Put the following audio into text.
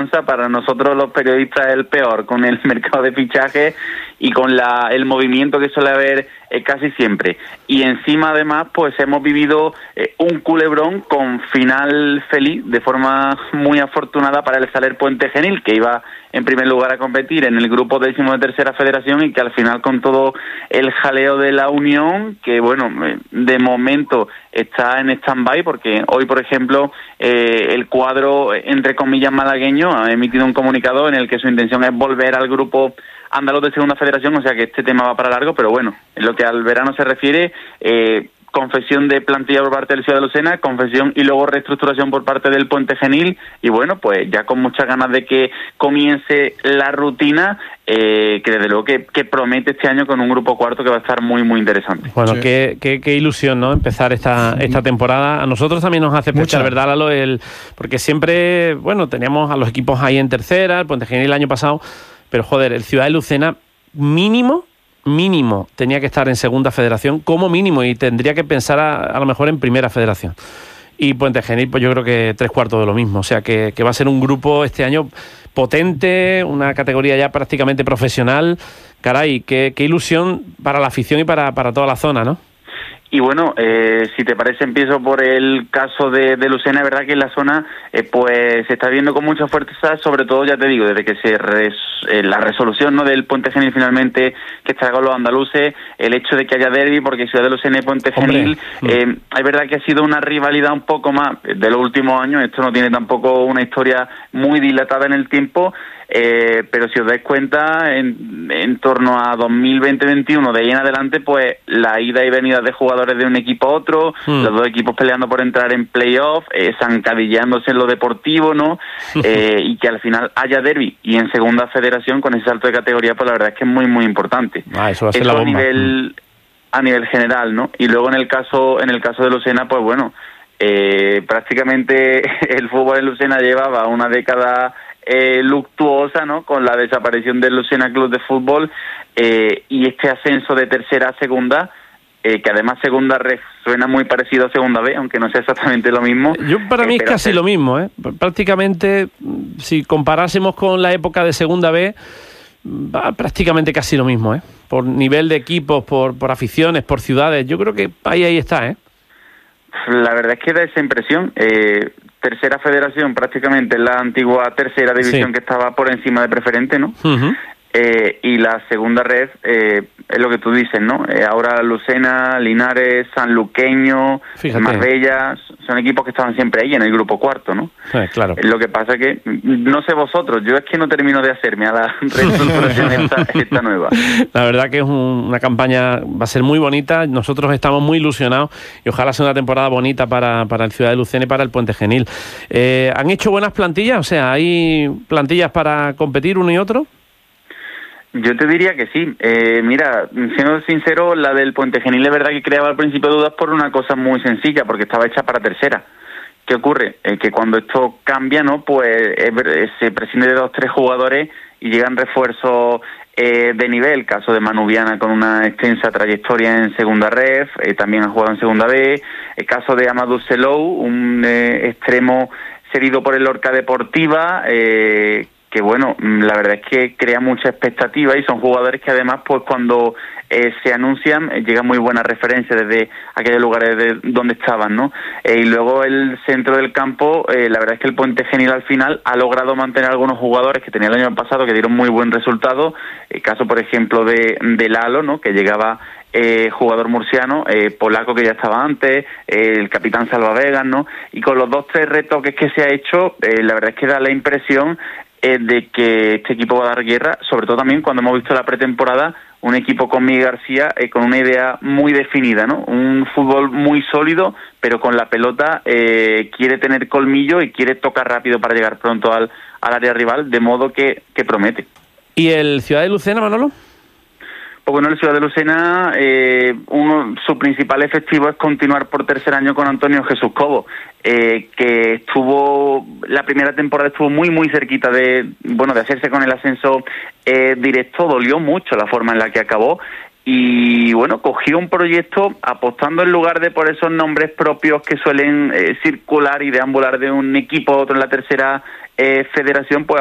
para nosotros los periodistas es el peor, con el mercado de fichajes y con el movimiento que suele haber casi siempre. Y encima, además, pues hemos vivido un culebrón con final feliz, de forma muy afortunada para el Saler Puente Genil, que iba en primer lugar a competir en el grupo 10º de Tercera Federación y que al final, con todo el jaleo de la Unión, que bueno, de momento está en stand-by, porque hoy, por ejemplo, el cuadro, entre comillas, malagueño ha emitido un comunicado en el que su intención es volver al grupo andaluz de Segunda Federación, o sea que este tema va para largo, pero bueno, en lo que al verano se refiere, confesión de plantilla por parte del Ciudad de Lucena, confesión y luego reestructuración por parte del Puente Genil, y bueno, pues ya con muchas ganas de que comience la rutina, que desde luego que promete este año con un grupo cuarto que va a estar muy, muy interesante. Bueno, sí. Qué ilusión, ¿no?, empezar esta temporada. A nosotros también nos hace pensar, ¿verdad, Lalo? Porque siempre, bueno, teníamos a los equipos ahí en tercera, el Puente Genil el año pasado, pero joder, el Ciudad de Lucena mínimo tenía que estar en Segunda Federación como mínimo, y tendría que pensar a lo mejor en Primera Federación. Y Puente Genil, pues yo creo que 3/4 de lo mismo. O sea que va a ser un grupo este año potente, una categoría ya prácticamente profesional. Caray, qué ilusión para la afición y para toda la zona, ¿no? Y bueno, si te parece, empiezo por el caso de Lucena. Es verdad que en la zona pues se está viendo con mucha fuerza, sobre todo, ya te digo, desde que la resolución, ¿no?, del Puente Genil finalmente, que está con los andaluces, el hecho de que haya derbi, porque Ciudad de Lucena y Puente Genil, es verdad que ha sido una rivalidad un poco más de los últimos años. Esto no tiene tampoco una historia muy dilatada en el tiempo, pero si os dais cuenta, en torno a 2020-21, de ahí en adelante, pues la ida y venida de jugadores de un equipo a otro, los dos equipos peleando por entrar en playoff, zancadillándose en lo deportivo, ¿no? Y que al final haya derbi y en Segunda Federación con ese salto de categoría, pues la verdad es que es muy, muy importante. Eso va a ser la bomba. A nivel general, ¿no? Y luego en el caso de Lucena, pues bueno, prácticamente el fútbol en Lucena llevaba una década luctuosa, ¿no?, con la desaparición del Lucena Club de Fútbol, y este ascenso de tercera a segunda, que además Segunda Red suena muy parecido a Segunda B, aunque no sea exactamente lo mismo. Para mí es casi lo mismo, ¿eh? Prácticamente, si comparásemos con la época de Segunda B, va prácticamente casi lo mismo, ¿eh? Por nivel de equipos, por aficiones, por ciudades. Yo creo que ahí está, ¿eh? La verdad es que da esa impresión. Tercera Federación prácticamente es la antigua Tercera División, sí, que estaba por encima de Preferente, ¿no? Uh-huh. Y la Segunda Red es lo que tú dices, ¿no? Ahora Lucena, Linares, Sanluqueño, Marbella, son equipos que estaban siempre ahí en el grupo cuarto, ¿no? Claro. Lo que pasa que, no sé vosotros, yo es que no termino de hacerme a la reestructuración esta nueva. La verdad que es una campaña, va a ser muy bonita. Nosotros estamos muy ilusionados y ojalá sea una temporada bonita para el Ciudad de Lucena y para el Puente Genil. ¿Han hecho buenas plantillas? O sea, ¿hay plantillas para competir uno y otro? Yo te diría que sí. Mira, siendo sincero, la del Puente Genil es verdad que creaba al principio dudas por una cosa muy sencilla, porque estaba hecha para tercera. ¿Qué ocurre? Que cuando esto cambia, ¿no?, pues se prescinde de 2 o 3 jugadores y llegan refuerzos de nivel. Caso de Manuviana, con una extensa trayectoria en Segunda Ref, también ha jugado en Segunda B. El caso de Amadou Selou, un extremo cedido por el Lorca Deportiva, que bueno, la verdad es que crea mucha expectativa, y son jugadores que además, pues cuando se anuncian, llegan muy buenas referencias desde aquellos lugares de donde estaban, ¿no? Y luego el centro del campo, la verdad es que el Puente Genil al final ha logrado mantener algunos jugadores que tenía el año pasado, que dieron muy buen resultado. El caso, por ejemplo, de Lalo, ¿no?, que llegaba jugador murciano, polaco, que ya estaba antes, el capitán Salva Vegas, ¿no? Y con los 2 o 3 retoques que se ha hecho, la verdad es que da la impresión de que este equipo va a dar guerra, sobre todo también cuando hemos visto la pretemporada, un equipo con Miguel García con una idea muy definida, ¿no? Un fútbol muy sólido, pero con la pelota quiere tener colmillo y quiere tocar rápido para llegar pronto al área rival, de modo que promete. ¿Y el Ciudad de Lucena, Manolo? Pues bueno, el Ciudad de Lucena, su principal efectivo es continuar por tercer año con Antonio Jesús Cobo, que estuvo, la primera temporada estuvo muy, muy cerquita de hacerse con el ascenso directo. Dolió mucho la forma en la que acabó. Y bueno, cogió un proyecto apostando, en lugar de por esos nombres propios que suelen circular y deambular de un equipo a otro en la tercera Federación pues